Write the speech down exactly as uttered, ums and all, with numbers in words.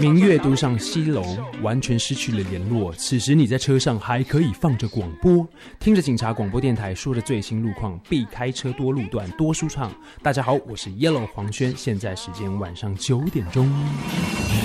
明月都上西楼，完全失去了联络。此时你在车上还可以放着广播，听着警察广播电台说的最新路况，避开车多路段多舒畅。大家好，我是 Yellow 黄轩，现在时间晚上九点钟。